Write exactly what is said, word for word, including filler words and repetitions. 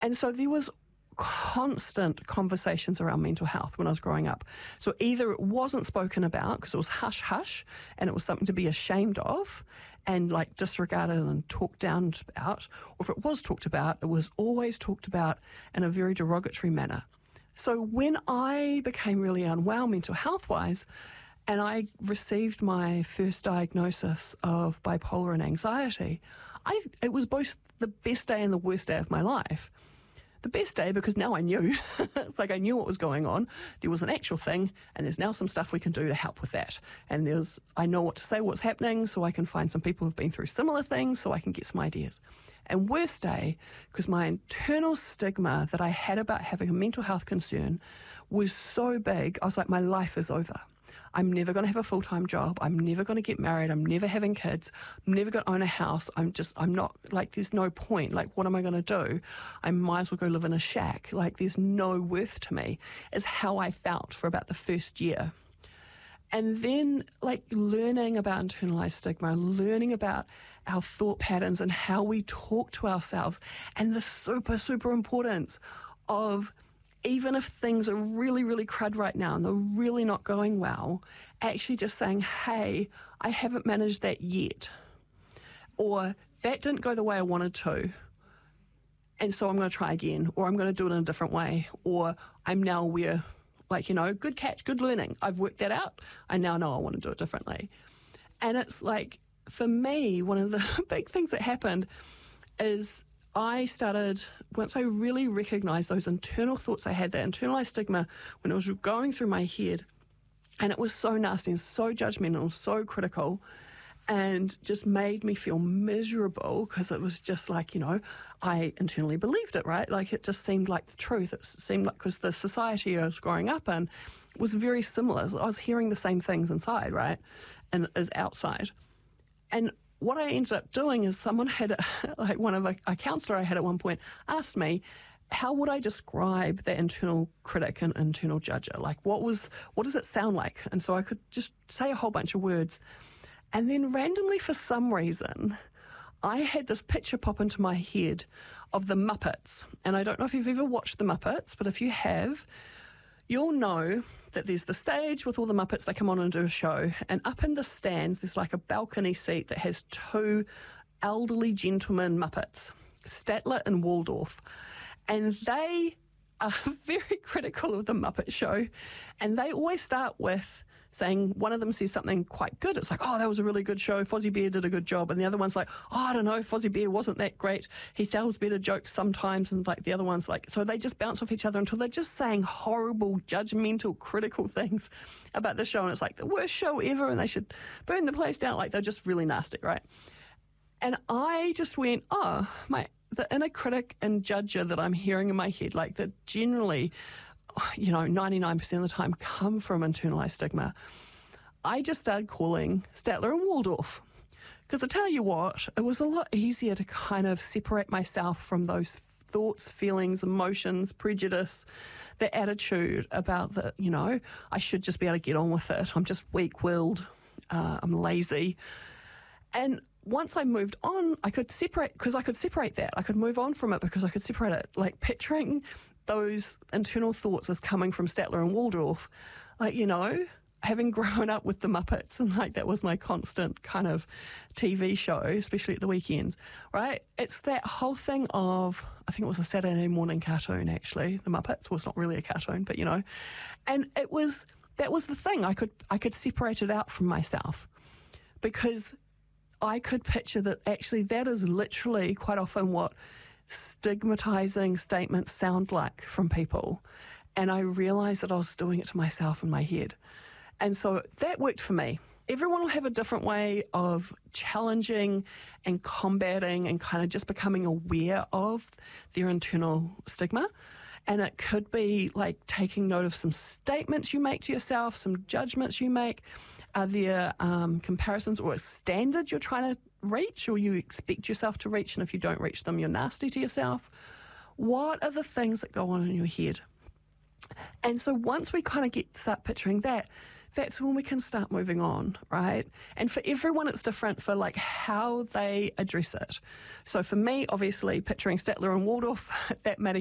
And so there was constant conversations around mental health when I was growing up. So either it wasn't spoken about because it was hush hush and it was something to be ashamed of and like disregarded and talked down about, or if it was talked about, it was always talked about in a very derogatory manner. So when I became really unwell mental health wise, and I received my first diagnosis of bipolar and anxiety, I, it was both the best day and the worst day of my life. The best day because now I knew. It's like I knew what was going on. There was an actual thing, and there's now some stuff we can do to help with that. And there's, I know what to say, what's happening, so I can find some people who've been through similar things, so I can get some ideas. And worst day, because my internal stigma that I had about having a mental health concern was so big, I was like, my life is over. I'm never going to have a full-time job. I'm never going to get married. I'm never having kids. I'm never going to own a house. I'm just, I'm not, like, there's no point. Like, what am I going to do? I might as well go live in a shack. Like, there's no worth to me, is how I felt for about the first year. And then, like, learning about internalized stigma, learning about our thought patterns and how we talk to ourselves, and the super, super importance of, even if things are really, really crud right now and they're really not going well, actually just saying, hey, I haven't managed that yet. Or that didn't go the way I wanted to, and so I'm going to try again, or I'm going to do it in a different way, or I'm now aware, like, you know, good catch, good learning. I've worked that out. I now know I want to do it differently. And it's like, for me, one of the big things that happened is I started, once I really recognised those internal thoughts I had, that internalized stigma, when it was going through my head, and it was so nasty and so judgmental, so critical, and just made me feel miserable because it was just like, you know, I internally believed it, right? Like, it just seemed like the truth. It seemed like, because the society I was growing up in was very similar. I was hearing the same things inside, right, and as outside. And what I ended up doing is, someone had, like one of a, a counsellor I had at one point asked me, how would I describe that internal critic and internal judger? Like, what was, what does it sound like? And so I could just say a whole bunch of words. And then randomly, for some reason, I had this picture pop into my head of the Muppets. And I don't know if you've ever watched the Muppets, but if you have, you'll know that there's the stage with all the Muppets. They come on and do a show, and up in the stands there's like a balcony seat that has two elderly gentlemen Muppets, Statler and Waldorf, and they are very critical of the Muppet Show, and they always start with saying, one of them says something quite good. It's like, oh, that was a really good show. Fozzie Bear did a good job. And the other one's like, oh, I don't know, Fozzie Bear wasn't that great. He tells better jokes sometimes. And like the other one's like, so they just bounce off each other until they're just saying horrible, judgmental, critical things about the show. And it's like the worst show ever, and they should burn the place down. Like, they're just really nasty, right? And I just went, oh, my, the inner critic and judger that I'm hearing in my head, like, that generally, you know, ninety-nine percent of the time come from internalized stigma. I just started calling Statler and Waldorf. Because I tell you what, it was a lot easier to kind of separate myself from those thoughts, feelings, emotions, prejudice, the attitude about the, you know, I should just be able to get on with it. I'm just weak-willed. Uh, I'm lazy. And once I moved on, I could separate, because I could separate that. I could move on from it because I could separate it. Like, picturing those internal thoughts as coming from Statler and Waldorf, like, you know, having grown up with the Muppets, and like that was my constant kind of T V show, especially at the weekends, right? It's that whole thing of, I think it was a Saturday morning cartoon, actually, the Muppets. Well, it's not really a cartoon, but you know, and it was, that was the thing. I could, I could separate it out from myself, because I could picture that actually that is literally quite often what stigmatizing statements sound like from people. And I realized that I was doing it to myself in my head. And so that worked for me. Everyone will have a different way of challenging and combating and kind of just becoming aware of their internal stigma. And it could be like taking note of some statements you make to yourself, some judgments you make. Are there um, comparisons or a standard you're trying to reach, or you expect yourself to reach, and if you don't reach them, you're nasty to yourself? What are the things that go on in your head? And so once we kind of get start picturing that, that's when we can start moving on, right? And for everyone, it's different for like how they address it. So for me, obviously, picturing Statler and Waldorf, that